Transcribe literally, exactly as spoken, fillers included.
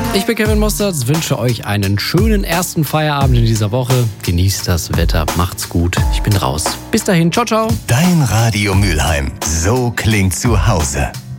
Ich bin Kevin Mostert, wünsche euch einen schönen ersten Feierabend in dieser Woche. Genießt das Wetter, macht's gut. Ich bin raus. Bis dahin, ciao, ciao. Dein Radio Mülheim. So klingt zu Hause.